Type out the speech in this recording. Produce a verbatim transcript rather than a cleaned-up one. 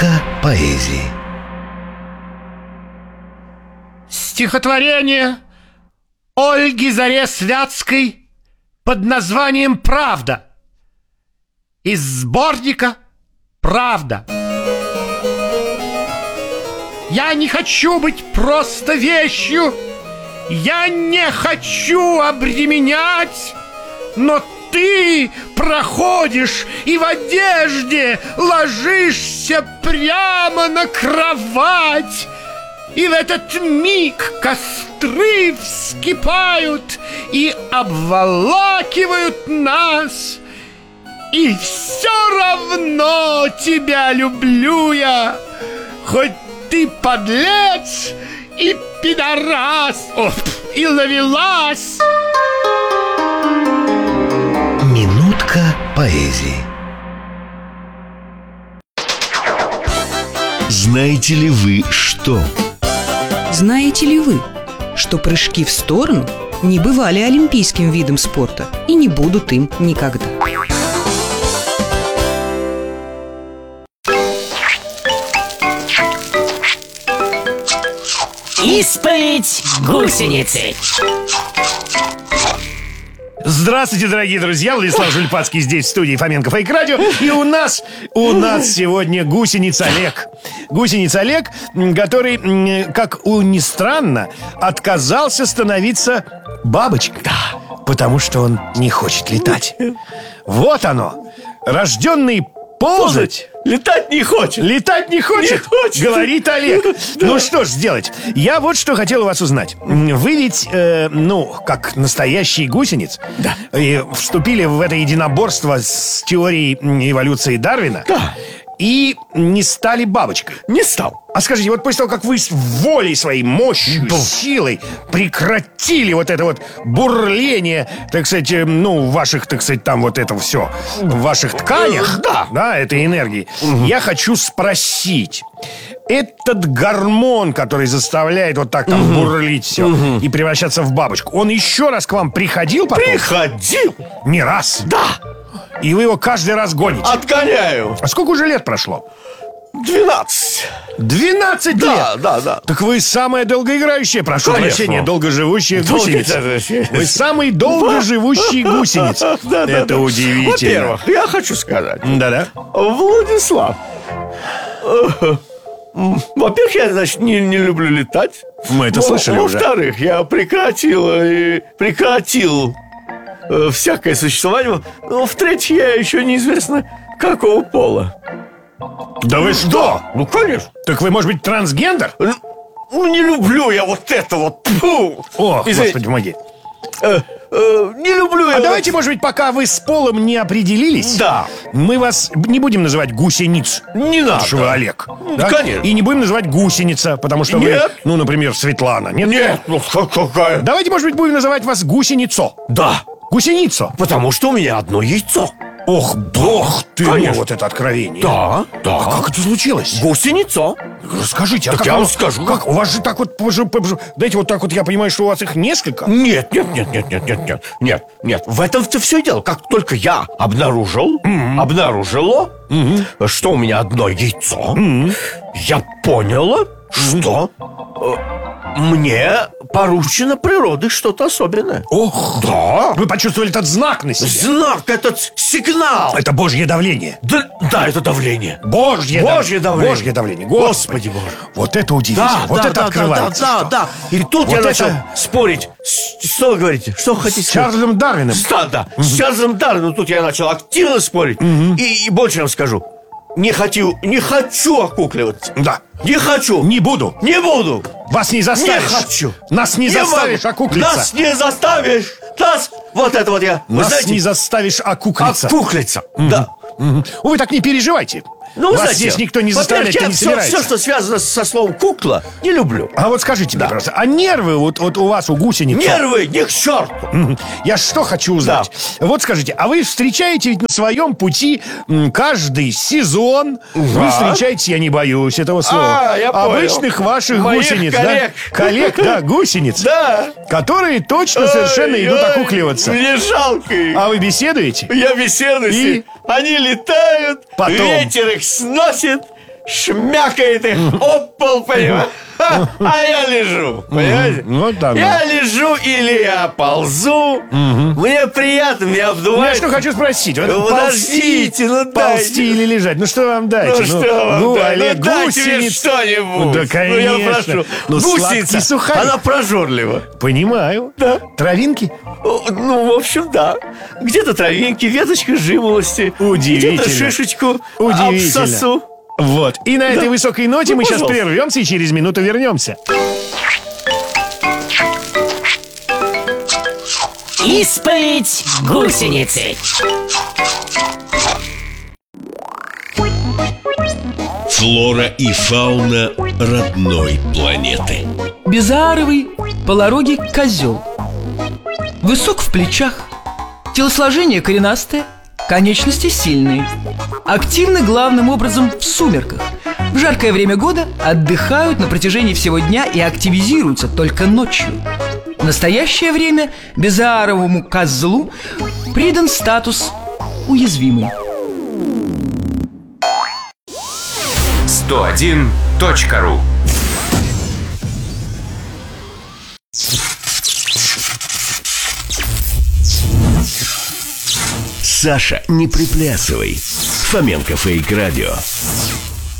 Минутка поэзии. Стихотворение Ольги Заресвятской под названием «Правда» из сборника «Правда». Я не хочу быть просто вещью, я не хочу обременять, но ты проходишь и в одежде ложишься прямо на кровать. И в этот миг костры вскипают и обволакивают нас. И все равно тебя люблю я, хоть ты подлец и пидорас, о, и ловелас. Минутка поэзии. Знаете ли вы что? Знаете ли вы, что прыжки в сторону не бывали олимпийским видом спорта и не будут им никогда? Исповедь гусеницы. Здравствуйте, дорогие друзья, Владислав Жульпацкий здесь, в студии Фоменко Фейк Радио. И у нас, у нас сегодня гусеница Олег. Гусеница Олег, который, как у ни странно, отказался становиться бабочкой. Да. Потому что он не хочет летать. Вот оно, рожденный ползать. Летать не хочет. Летать не хочет, не хочет. Говорит Олег. Да. Ну что ж сделать? Я вот что хотел у вас узнать. Вы ведь, э, ну, как настоящий гусениц, да. и вступили в это единоборство с теорией эволюции Дарвина. Да. И не стали бабочкой. Не стал. А скажите, вот после того, как вы с волей своей, мощью, да. силой прекратили вот это вот бурление, так сказать, ну, ваших, так сказать, там вот это все, в ваших тканях, да, да, этой энергии, угу. Я хочу спросить, этот гормон, который заставляет вот так там угу. бурлить все угу. и превращаться в бабочку, он еще раз к вам приходил потом? Приходил. Не раз? Да. И вы его каждый раз гоните? Отгоняю. А сколько уже лет прошло? Двенадцать. Двенадцать лет? Да, да, да. Так вы самая долгоиграющая, прошу Конечно. прощения, долгоживущая гусеница. Вы самый долгоживущий гусениц. Это удивительно. Во-первых, я хочу сказать. Да-да. Владислав, во-первых, я, значит, не, не люблю летать. Мы это слышали уже. Во-вторых, я прекратил и прекратил всякое существование. Ну, в-третьих, я еще неизвестно какого пола. Да вы что? Ну, конечно. Так вы, может быть, трансгендер? Ну, не люблю я вот это вот. Фу. Ох, Извините. Господи, помоги. э, э, Не люблю а я. А давайте, может быть, пока вы с полом не определились, да, мы вас не будем называть гусениц. Не надо. Потому что вы Олег, да? Конечно. И не будем называть гусеница, потому что Нет. вы, ну, например, Светлана. Нет, Нет, ну какая. Давайте, может быть, будем называть вас гусеницо. Да. Гусеницо. Потому что у меня одно яйцо. Ох, бог ты мой, вот это откровение. Да, да. А как это случилось? Гусеницо. Расскажите, а так как я вам оно, скажу. Как? У вас же так вот, дайте вот так вот, я понимаю, что у вас их несколько. Нет, нет, нет, нет, нет, нет, нет, нет, нет. В этом-то все дело. Как только я обнаружил, mm-hmm. обнаружило, mm-hmm. что у меня одно яйцо, mm-hmm. я поняла, mm-hmm. что э, мне поручено природой что-то особенное. Ох, да. Вы почувствовали этот знак на себе? Знак, этот сигнал. Это Божье давление. Да, да, это давление. Божье, Божье дав... давление. Божье давление. Господи, Господи Боже. Вот это удивительно. Да, вот да, это да, открывается. Да, да, да, да. И тут вот я это... начал спорить. С, что вы говорите? Что вы хотите с сказать? Чарльзом Дарвином. Да, да. Угу. С Чарльзом Дарвином тут я начал активно спорить. Угу. И, и больше вам скажу. Не хочу, не хочу окукливаться. Да. Не хочу. Не буду. Не буду. Вас не заставишь. Не хочу. Нас не, не заставишь могу. окуклиться. Нас не заставишь. Нас, вот это вот я. Нас знаете, не заставишь окуклиться. Окуклиться, угу. да. Угу. Вы так не переживайте. Ну, вас знаете, здесь никто не заставляет, я не все, собирается. все, что связано со словом «кукла», не люблю. А вот скажите да. мне, пожалуйста, а нервы вот, вот у вас, у гусеницы? Нервы, ни к черту. Я что хочу узнать. Да. Вот скажите, а вы встречаете ведь на своем пути каждый сезон, да. вы встречаете, я не боюсь этого слова, а, я обычных понял. ваших Моих гусениц, коллег. да? Коллег, да, гусениц, да. которые точно совершенно ой, идут ой, окукливаться. Мне жалко их. А вы беседуете? Я беседую. И? Они летают, потом. Ветер их сносит. шмякает их об пол, понимаешь? А я лежу, понимаете? Вот так, Я да. лежу или я ползу. Мне приятно, меня Я обдувает. что хочу спросить. Вот Ну, подождите, ну дайте. ползти или лежать? Ну что вам дайте? Ну, что вам ну, дать? Олег, Ну, дайте мне гусениц. что-нибудь. Да, конечно. Ну, я прошу. Ну, сладкий Гусеница, сухарик. она прожорлива. Понимаю. Да. Травинки? О, Ну, в общем, да. Где-то травинки, веточка жимолости. Удивительно. Где-то шишечку Удивительно. обсосу. Вот. И на этой высокой ноте Ну, мы сейчас пожалуйста. прервемся и через минуту вернемся. Испыть гусеницы. Флора и фауна родной планеты. Безааровый полорогий козел. Высок в плечах. Телосложение коренастое. Конечности сильные. Активны главным образом в сумерках. В жаркое время года отдыхают на протяжении всего дня и активизируются только ночью. В настоящее время безааровому козлу придан статус уязвимый. сто один точка ру. Саша, не приплясывай. Фоменко Фейк Радио.